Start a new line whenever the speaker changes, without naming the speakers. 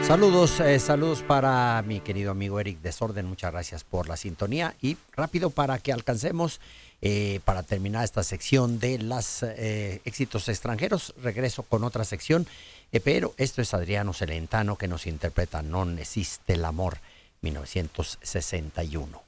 Saludos para mi querido amigo Eric Desorden, muchas gracias por la sintonía y rápido para que alcancemos, para terminar esta sección de los éxitos extranjeros, regreso con otra sección, pero esto es Adriano Celentano que nos interpreta Non esiste el amor, 1961.